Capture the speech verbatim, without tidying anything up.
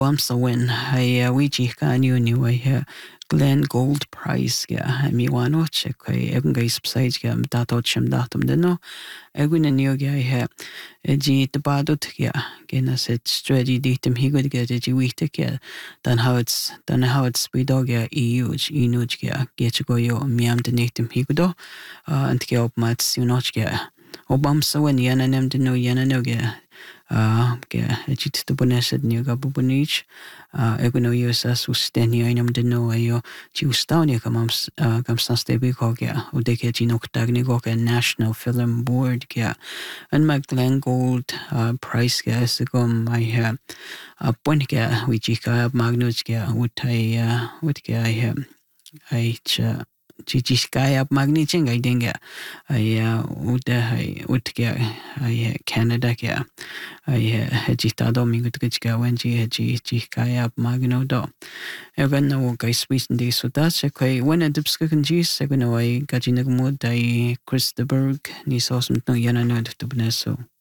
I'm so when I we ji kan you ni we here Glen Gold Prize ga mi wano che kai egun ga subside ga da to chim da tum de no egun ni yo ga he ji de ba do ga gena set strategy ditum hi good ga ji we te ga dan how it's dan how it's we dog ga eu i no ga get go yo mi am de nitum hi go and ga op mat si no ga obam so when yana nem de no yana no ga Uh, ge jit to boneset ni ga bubunich uh, ego no yo sa susteni ainam de no ayo ji ustani kam uh, kam saste be ko ge o de ke ji no tagni go ke National Film Board ge and mag Glen Gold uh, price ge se go mai ha a point ge wi ji ka magnus ge utai uh, ut ge I have I Chi chi sky up magni ching I denga I ut I ut ge I Canada ge I hejitado mi gut gich ga wen ji heji ji kai up magno do. Evan no guy sweet and day so that's a quay when a dipska can ji seguno I gajinag mood I Chris de Berg ni sauce no yana no to beneso.